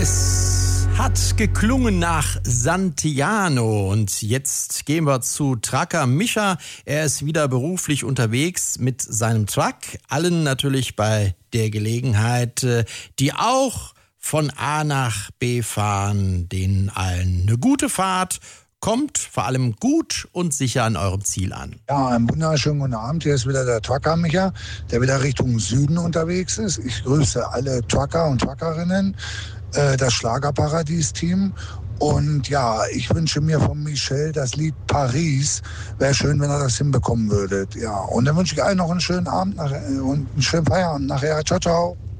Es hat geklungen nach Santiano und jetzt gehen wir zu Trucker Micha. Er ist wieder beruflich unterwegs mit seinem Truck. Allen natürlich bei der Gelegenheit, die auch von A nach B fahren, denen allen eine gute Fahrt. Kommt vor allem gut und sicher an eurem Ziel an. Ja, einen wunderschönen guten Abend. Hier ist wieder der Trucker Micha, der wieder Richtung Süden unterwegs ist. Ich grüße alle Trucker und Truckerinnen, das Schlagerparadies-Team. Und ja, ich wünsche mir von Michel das Lied Paris. Wäre schön, wenn ihr das hinbekommen würdet. Ja, und dann wünsche ich allen noch einen schönen Abend und einen schönen Feierabend nachher. Ciao, ciao.